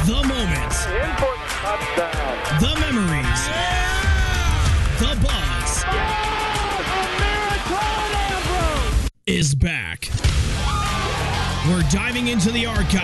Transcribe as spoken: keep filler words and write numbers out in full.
The moments. Important touchdown. The memories. The buzz. Is back. We're diving into the archive.